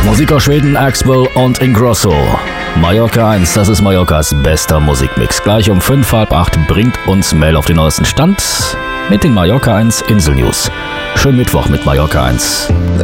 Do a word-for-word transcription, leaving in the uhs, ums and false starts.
Musik aus Schweden, Axwell und Ingrosso. Mallorca eins, das ist Mallorcas bester Musikmix. Gleich um fünf, halb acht bringt uns Mel auf den neuesten Stand mit den Mallorca eins Insel News. Schönen Mittwoch mit Mallorca eins.